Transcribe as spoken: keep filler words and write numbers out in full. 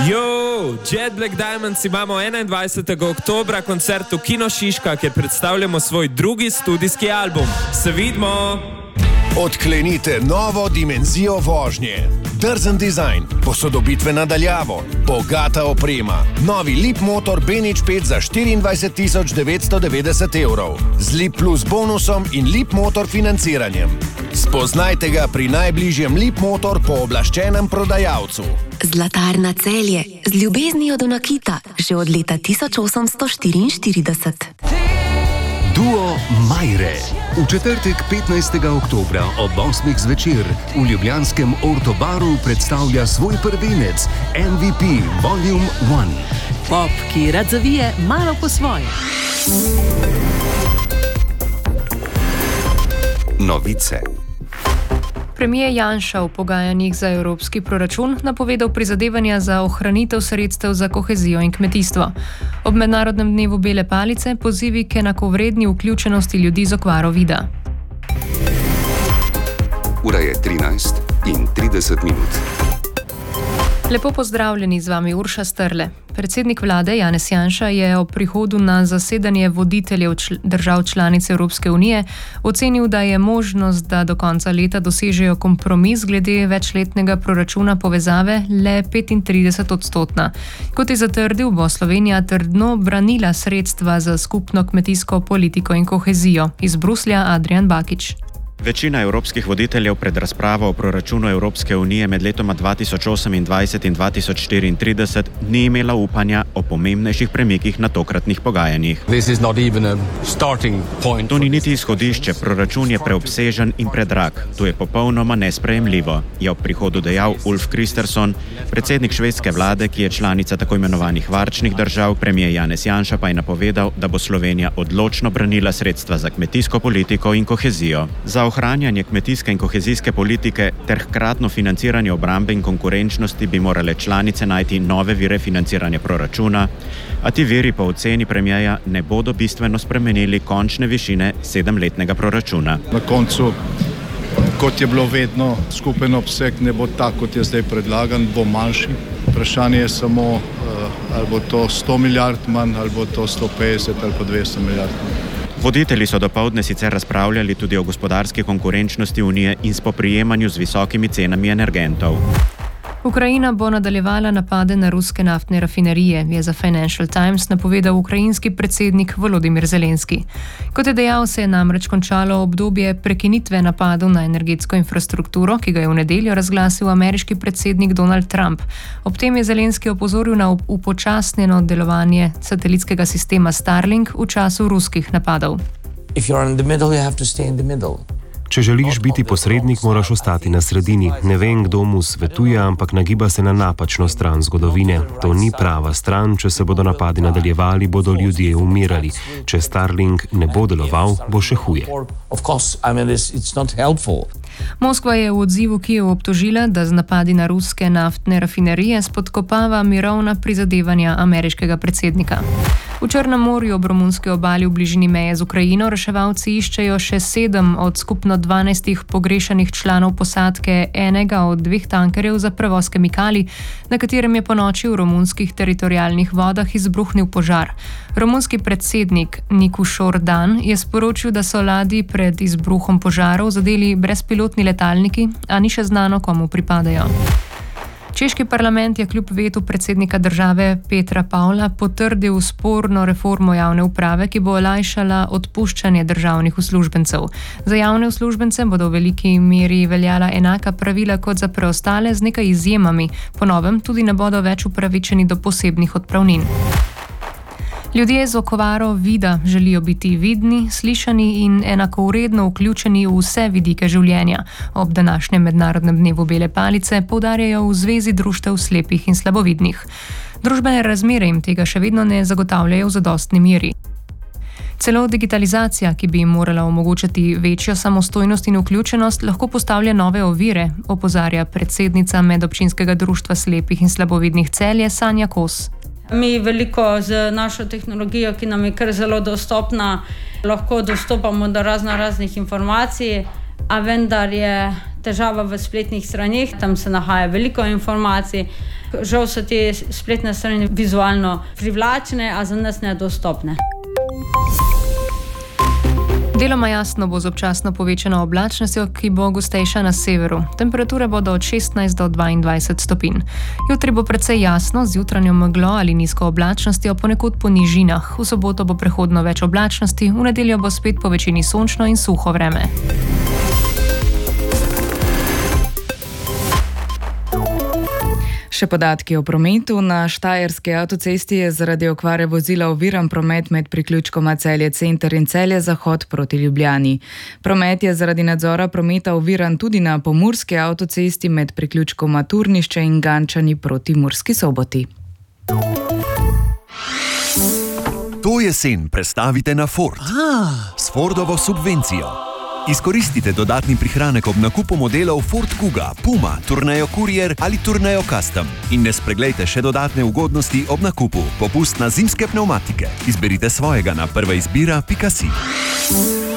Jo, Jet Black Diamonds imamo enaindvajsetega oktobra koncert v Kino Šiška, kjer predstavljamo svoj drugi studijski album. Se vidimo! Odklenite novo dimenzijo vožnje. Drzen dizajn, posodobitve nadaljavo, bogata oprema. Novi Leap motor B nič pet za štiriindvajset tisoč devetsto devetdeset evrov. Z Leap Plus bonusom in Leap motor financiranjem. Spoznajte ga pri najbližjem Leap motor pooblaščenem prodajalcu. Zlatarna Celje, z ljubeznijo do nakita, že od leta tisoč osemsto štiriinštirideset. Duo Majre. V četrtek petnajstega oktobra ob osmih zvečer v ljubljanskem Ortobaru predstavlja svoj prvenec M V P Volume ena. Pop, ki rad zavije malo po svoje. Novice. Premijer Janša v pogajanjih za evropski proračun napovedal prizadevanja za ohranitev sredstev za kohezijo in kmetijstvo. Ob mednarodnem dnevu bele palice pozivi k enakovredni vključenosti ljudi z okvaro vida. Ura je trinajst in trideset minut. Lepo pozdravljeni, z vami Urša Strle. Predsednik vlade Janez Janša je ob prihodu na zasedanje voditeljev čl- držav članic Evropske unije ocenil, da je možnost, da do konca leta dosežejo kompromis glede večletnega proračuna povezave le petintrideset odstotna. Kot je zatrdil, bo Slovenija trdno branila sredstva za skupno kmetijsko politiko in kohezijo. Iz Bruslja Adrian Bakič. Večina evropskih voditeljev pred razpravo o proračunu Evropske unije med letoma dva tisoč osemindvajset in dva tisoč štiriintrideset ni imela upanja o pomembnejših premikih na tokratnih pogajanjih. To ni niti izhodišče, proračun je preobsežen in predrag. To je popolnoma nesprejemljivo, je ob prihodu dejal Ulf Kristersson, predsednik švedske vlade, ki je članica tako imenovanih varčnih držav. Premijer Janez Janša pa je napovedal, da bo Slovenija odločno branila sredstva za kmetijsko politiko in kohezijo. Za ohranjanje kmetijske in kohezijske politike ter hkratno financiranje obrambe in konkurenčnosti bi morale članice najti nove vire financiranja proračuna, a ti viri po oceni premijeja ne bodo bistveno spremenili končne višine sedemletnega proračuna. Na koncu, kot je bilo vedno, skupen obseg ne bo tak, kot je zdaj predlagan, bo manjši. Vprašanje je samo, ali bo to sto milijard manj, ali bo to sto petdeset ali pa dvesto milijard manj. Voditelji so dopoldne sicer razpravljali tudi o gospodarski konkurenčnosti Unije in spoprijemanju z visokimi cenami energentov. Ukrajina bo nadaljevala napade na ruske naftne rafinerije, je za Financial Times napovedal ukrajinski predsednik Volodimir Zelenski. Kot je dejal, se je namreč končalo obdobje prekinitve napadov na energetsko infrastrukturo, ki ga je v nedeljo razglasil ameriški predsednik Donald Trump. Ob tem je Zelenski opozoril na upočasnjeno delovanje satelitskega sistema Starlink v času ruskih napadov. Če želiš biti posrednik, moraš ostati na sredini. Ne vem, kdo mu svetuje, ampak nagiba se na napačno stran zgodovine. To ni prava stran, če se bodo napadi nadaljevali, bodo ljudje umirali. Če Starlink ne bo deloval, bo še huje. Moskva je v odzivu Kijev obtožila, da z napadi na ruske naftne rafinerije spodkopava mirovna prizadevanja ameriškega predsednika. V Črnem morju ob romunski obali v bližini meje z Ukrajino reševalci iščejo še sedem od skupno dvanajstih pogrešanih članov posadke enega od dveh tankerjev za prevoz kemikalij, na katerem je ponoči v romunskih teritorialnih vodah izbruhnil požar. Romunski predsednik Nikušor Dan je sporočil, da so ladji pred izbruhom požarov zadeli brezpilotni letalniki, a ni še znano, komu pripadajo. Češki parlament je kljub vetu predsednika države Petra Pavla potrdil sporno reformo javne uprave, ki bo olajšala odpuščanje državnih uslužbencev. Za javne uslužbence bodo v veliki meri veljala enaka pravila kot za preostale z nekaj izjemami. Po novem tudi ne bodo več upravičeni do posebnih odpravnin. Ljudje z okvaro vida želijo biti vidni, slišani in enakovredno vključeni v vse vidike življenja. Ob današnjem mednarodnem dnevu bele palice poudarjajo v Zvezi društev slepih in slabovidnih. Družbene razmere jim tega še vedno ne zagotavljajo v zadostni meri. Celo digitalizacija, ki bi jim morala omogočati večjo samostojnost in vključenost, lahko postavlja nove ovire, opozarja predsednica Medobčinskega društva slepih in slabovidnih Celje Sanja Kos. Mi veliko z našo tehnologijo, ki nam je kar zelo dostopna, lahko dostopamo do razno raznih informacij, a vendar je težava v spletnih straneh, tam se nahaja veliko informacij. Žal so te spletne strani vizualno privlačne, a za nas nedostopne. Deloma jasno bo z občasno povečano oblačnostjo, ki bo gostejša na severu. Temperature bodo od šestnajst do dvaindvajset stopinj. Jutri bo precej jasno z jutranjo meglo ali nizko oblačnostjo, ponekod po nižinah. V soboto bo prehodno več oblačnosti, v nedeljo bo spet po večini sončno in suho vreme. Še podatki o prometu. Na Štajerski avtocesti je zaradi okvare vozila oviran promet med priključkoma Celje Center in Celje Zahod proti Ljubljani. Promet je zaradi nadzora prometa oviran tudi na Pomurski avtocesti med priključkoma Turnišče in Gančani proti Murski Soboti. To jesen prestavite na Ford. S Fordovo subvencijo. Izkoristite dodatni prihranek ob nakupu modelov Ford Kuga, Puma, Tourneo Courier ali Tourneo Custom. In ne spreglejte še dodatne ugodnosti ob nakupu. Popust na zimske pnevmatike. Izberite svojega na prva izbira pika si.